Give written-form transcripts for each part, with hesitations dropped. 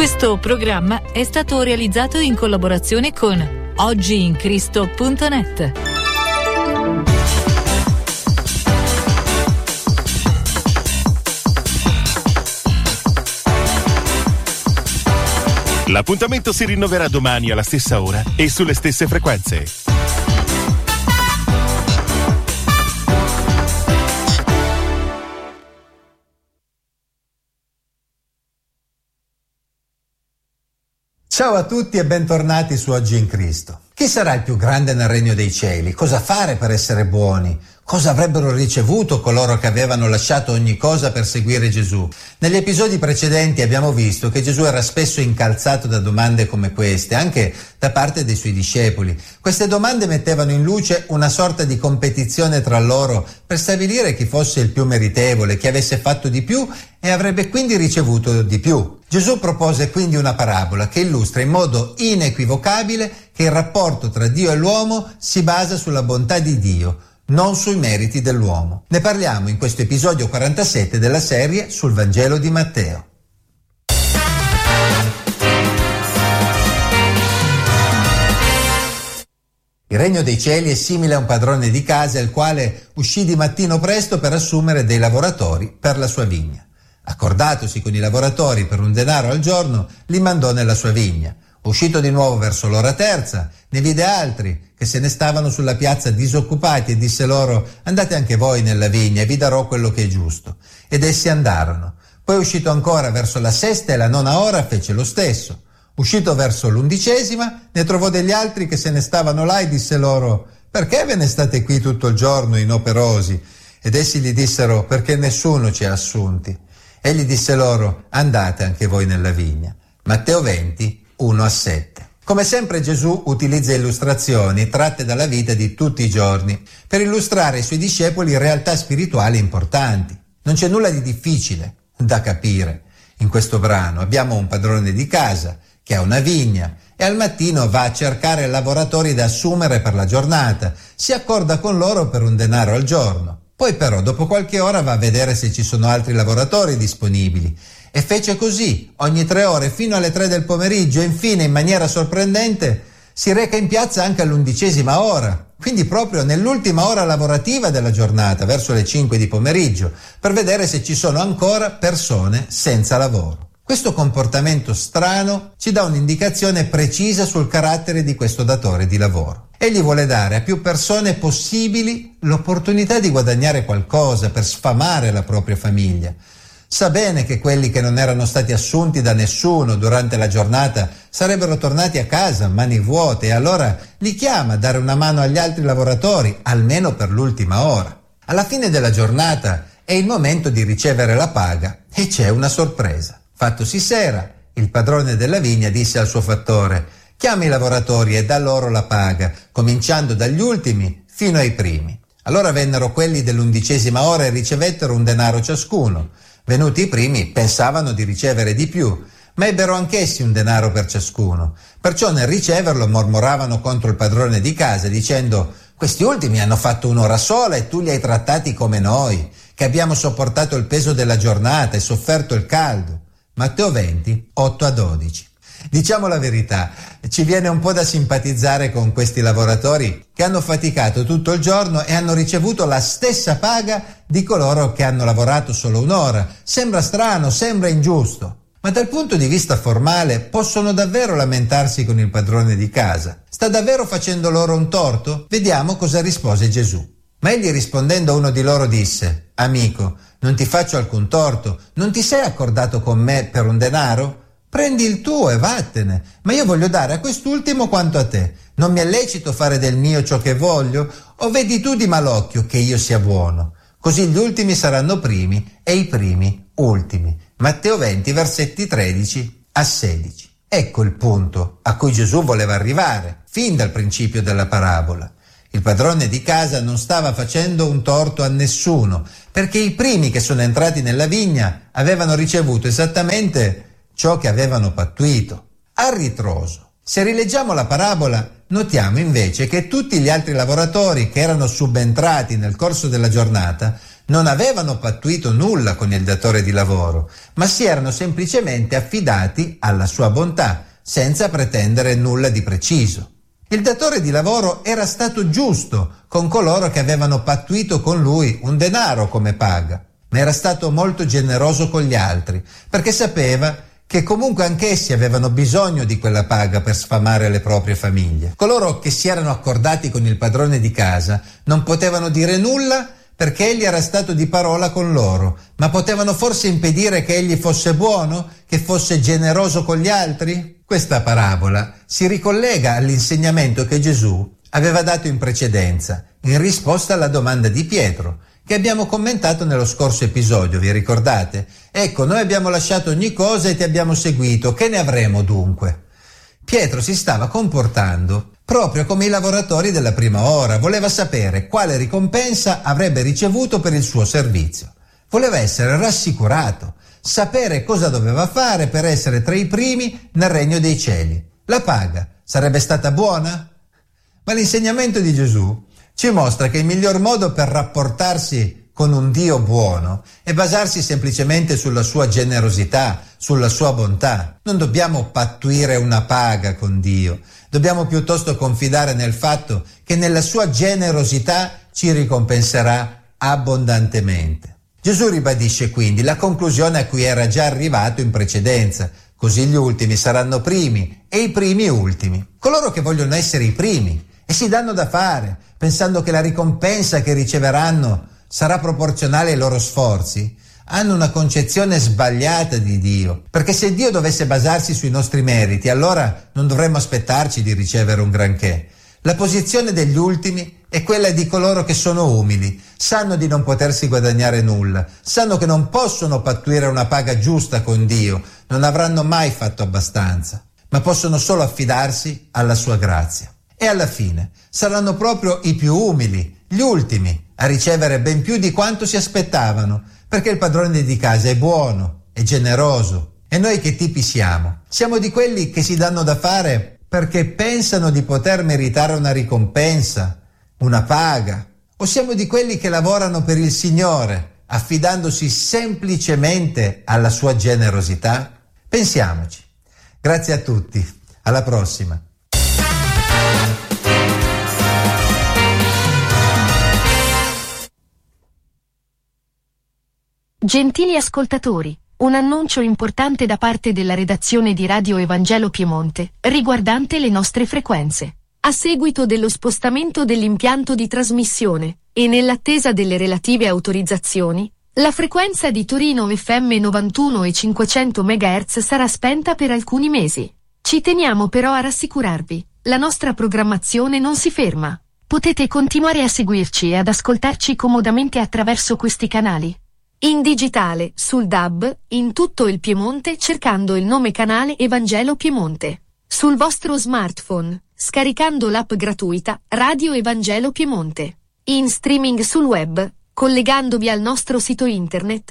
Questo programma è stato realizzato in collaborazione con oggiincristo.net. L'appuntamento si rinnoverà domani alla stessa ora e sulle stesse frequenze. Ciao a tutti e bentornati su Oggi in Cristo. Chi sarà il più grande nel regno dei cieli? Cosa fare per essere buoni? Cosa avrebbero ricevuto coloro che avevano lasciato ogni cosa per seguire Gesù? Negli episodi precedenti abbiamo visto che Gesù era spesso incalzato da domande come queste, anche da parte dei suoi discepoli. Queste domande mettevano in luce una sorta di competizione tra loro per stabilire chi fosse il più meritevole, chi avesse fatto di più e avrebbe quindi ricevuto di più. Gesù propose quindi una parabola che illustra in modo inequivocabile che il rapporto tra Dio e l'uomo si basa sulla bontà di Dio, non sui meriti dell'uomo. Ne parliamo in questo episodio 47 della serie sul Vangelo di Matteo. Il regno dei cieli è simile a un padrone di casa il quale uscì di mattino presto per assumere dei lavoratori per la sua vigna. Accordatosi con i lavoratori per un denaro al giorno, li mandò nella sua vigna. Uscito di nuovo verso l'ora terza, ne vide altri che se ne stavano sulla piazza disoccupati e disse loro: andate anche voi nella vigna e vi darò quello che è giusto. Ed essi andarono. Poi uscito ancora verso la sesta e la nona ora fece lo stesso. Uscito verso l'11ª ne trovò degli altri che se ne stavano là e disse loro: perché ve ne state qui tutto il giorno inoperosi? Ed essi gli dissero: perché nessuno ci ha assunti. Egli disse loro: andate anche voi nella vigna. Matteo 20, 1-7. Come sempre Gesù utilizza illustrazioni tratte dalla vita di tutti i giorni per illustrare ai suoi discepoli realtà spirituali importanti. Non c'è nulla di difficile da capire. In questo brano abbiamo un padrone di casa che ha una vigna e al mattino va a cercare lavoratori da assumere per la giornata. Si accorda con loro per un denaro al giorno. Poi però dopo qualche ora va a vedere se ci sono altri lavoratori disponibili. E fece così, ogni 3 ore fino alle 3 del pomeriggio e infine, in maniera sorprendente, si reca in piazza anche all'11ª ora, quindi proprio nell'ultima ora lavorativa della giornata, verso le 5 di pomeriggio, per vedere se ci sono ancora persone senza lavoro. Questo comportamento strano ci dà un'indicazione precisa sul carattere di questo datore di lavoro. Egli vuole dare a più persone possibili l'opportunità di guadagnare qualcosa per sfamare la propria famiglia. Sa bene che quelli che non erano stati assunti da nessuno durante la giornata sarebbero tornati a casa a mani vuote e allora li chiama a dare una mano agli altri lavoratori, almeno per l'ultima ora. Alla fine della giornata è il momento di ricevere la paga e c'è una sorpresa. Fattosi sera, il padrone della vigna disse al suo fattore: chiama i lavoratori e dà loro la paga, cominciando dagli ultimi fino ai primi. Allora vennero quelli dell'11ª ora e ricevettero un denaro ciascuno. Venuti i primi pensavano di ricevere di più, ma ebbero anch'essi un denaro per ciascuno. Perciò nel riceverlo mormoravano contro il padrone di casa, dicendo: questi ultimi hanno fatto un'ora sola e tu li hai trattati come noi, che abbiamo sopportato il peso della giornata e sofferto il caldo. Matteo 20, 8-12. Diciamo la verità, ci viene un po' da simpatizzare con questi lavoratori che hanno faticato tutto il giorno e hanno ricevuto la stessa paga di coloro che hanno lavorato solo un'ora. Sembra strano, sembra ingiusto, ma dal punto di vista formale possono davvero lamentarsi con il padrone di casa. Sta davvero facendo loro un torto? Vediamo cosa rispose Gesù. Ma egli rispondendo a uno di loro disse: amico, non ti faccio alcun torto, non ti sei accordato con me per un denaro? Prendi il tuo e vattene, ma io voglio dare a quest'ultimo quanto a te. Non mi è lecito fare del mio ciò che voglio? O vedi tu di malocchio che io sia buono? Così gli ultimi saranno primi e i primi ultimi. Matteo 20, versetti 13-16. Ecco il punto a cui Gesù voleva arrivare, fin dal principio della parabola. Il padrone di casa non stava facendo un torto a nessuno, perché i primi che sono entrati nella vigna avevano ricevuto esattamente ciò che avevano pattuito. A ritroso, se rileggiamo la parabola, notiamo invece che tutti gli altri lavoratori che erano subentrati nel corso della giornata Non avevano pattuito nulla con il datore di lavoro, ma si erano semplicemente affidati alla sua bontà, senza pretendere nulla di preciso. Il datore di lavoro era stato giusto con coloro che avevano pattuito con lui un denaro come paga, ma era stato molto generoso con gli altri, perché sapeva che comunque anch'essi avevano bisogno di quella paga per sfamare le proprie famiglie. Coloro che si erano accordati con il padrone di casa non potevano dire nulla perché egli era stato di parola con loro, ma potevano forse impedire che egli fosse buono, che fosse generoso con gli altri? Questa parabola si ricollega all'insegnamento che Gesù aveva dato in precedenza, in risposta alla domanda di Pietro, che abbiamo commentato nello scorso episodio, vi ricordate? Ecco, noi abbiamo lasciato ogni cosa e ti abbiamo seguito, che ne avremo dunque? Pietro si stava comportando proprio come i lavoratori della prima ora, voleva sapere quale ricompensa avrebbe ricevuto per il suo servizio. Voleva essere rassicurato, sapere cosa doveva fare per essere tra i primi nel regno dei cieli. La paga sarebbe stata buona? Ma l'insegnamento di Gesù ci mostra che il miglior modo per rapportarsi con un Dio buono è basarsi semplicemente sulla sua generosità, sulla sua bontà. Non dobbiamo pattuire una paga con Dio, dobbiamo piuttosto confidare nel fatto che nella sua generosità ci ricompenserà abbondantemente. Gesù ribadisce quindi la conclusione a cui era già arrivato in precedenza: così gli ultimi saranno primi e i primi ultimi. Coloro che vogliono essere i primi e si danno da fare, pensando che la ricompensa che riceveranno sarà proporzionale ai loro sforzi, hanno una concezione sbagliata di Dio, perché se Dio dovesse basarsi sui nostri meriti, allora non dovremmo aspettarci di ricevere un granché. La posizione degli ultimi è quella di coloro che sono umili, sanno di non potersi guadagnare nulla, sanno che non possono pattuire una paga giusta con Dio, non avranno mai fatto abbastanza, ma possono solo affidarsi alla sua grazia. E alla fine saranno proprio i più umili, gli ultimi, a ricevere ben più di quanto si aspettavano, perché il padrone di casa è buono, è generoso. E noi che tipi siamo? Siamo di quelli che si danno da fare perché pensano di poter meritare una ricompensa, una paga? O siamo di quelli che lavorano per il Signore, affidandosi semplicemente alla sua generosità? Pensiamoci. Grazie a tutti. Alla prossima. Gentili ascoltatori, un annuncio importante da parte della redazione di Radio Evangelo Piemonte, riguardante le nostre frequenze. A seguito dello spostamento dell'impianto di trasmissione, e nell'attesa delle relative autorizzazioni, la frequenza di Torino FM 91 e 500 MHz sarà spenta per alcuni mesi. Ci teniamo però a rassicurarvi, la nostra programmazione non si ferma. Potete continuare a seguirci e ad ascoltarci comodamente attraverso questi canali. In digitale, sul DAB, in tutto il Piemonte cercando il nome canale Evangelo Piemonte. Sul vostro smartphone, scaricando l'app gratuita Radio Evangelo Piemonte. In streaming sul web, collegandovi al nostro sito internet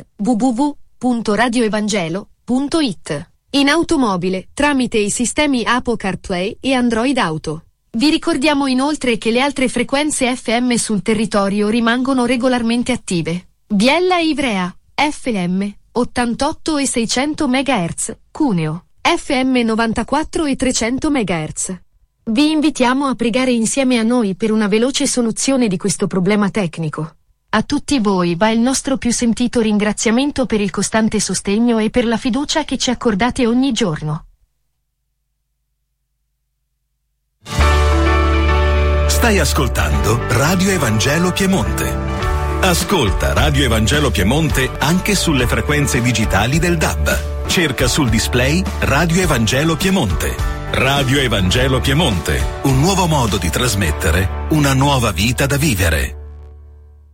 www.radioevangelo.it. In automobile, tramite i sistemi Apple CarPlay e Android Auto. Vi ricordiamo inoltre che le altre frequenze FM sul territorio rimangono regolarmente attive. Biella e Ivrea, FM, 88 e 600 MHz, Cuneo, FM 94 e 300 MHz. Vi invitiamo a pregare insieme a noi per una veloce soluzione di questo problema tecnico. A tutti voi va il nostro più sentito ringraziamento per il costante sostegno e per la fiducia che ci accordate ogni giorno. Stai ascoltando Radio Evangelo Piemonte. Ascolta Radio Evangelo Piemonte anche sulle frequenze digitali del DAB. Cerca sul display Radio Evangelo Piemonte. Radio Evangelo Piemonte, un nuovo modo di trasmettere una nuova vita da vivere.